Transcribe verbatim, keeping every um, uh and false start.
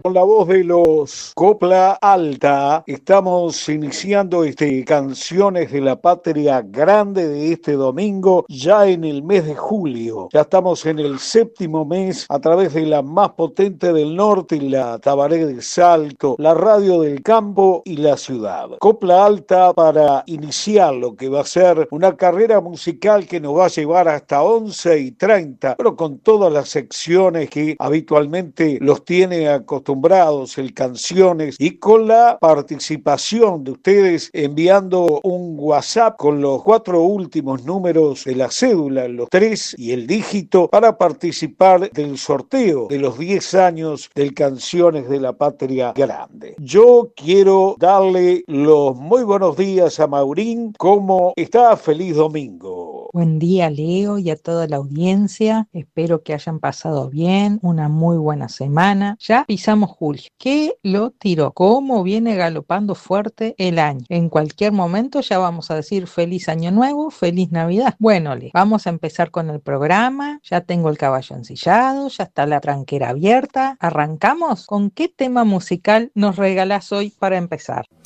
Con la voz de los Copla Alta, estamos iniciando este Canciones de la Patria Grande de este domingo, ya en el mes de julio. Ya estamos en el séptimo mes a través de la más potente del norte y la Tabaré de Salto, la radio del campo y la ciudad. Copla Alta para iniciar lo que va a ser una carrera musical que nos va a llevar hasta once y treinta, pero con todas las secciones que habitualmente los tiene acostumbrados, el Canciones, y con la participación de ustedes enviando un WhatsApp con los cuatro últimos números de la cédula, los tres y el dígito, para participar del sorteo de los diez años del Canciones de la Patria Grande. Yo quiero darle los muy buenos días a Maurín. ¿Cómo está? Feliz domingo. Buen día, Leo, y a toda la audiencia. Espero que hayan pasado bien, una muy buena semana. Ya pisamos julio. ¿Qué lo tiró? ¿Cómo viene galopando fuerte el año? En cualquier momento ya vamos a decir feliz año nuevo, feliz Navidad. Bueno, Leo, vamos a empezar con el programa. Ya tengo el caballo ensillado, ya está la tranquera abierta. ¿Arrancamos? ¿Con qué tema musical nos regalás hoy para empezar?